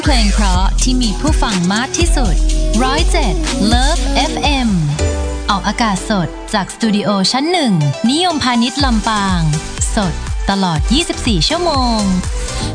เพลงเพราะที่มีผู้ฟังมากที่สุด107 Love FM ออกอากาศสดจากสตูดิโอชั้น1นิยมพาณิชย์ลำปางสดตลอด24ชั่วโมง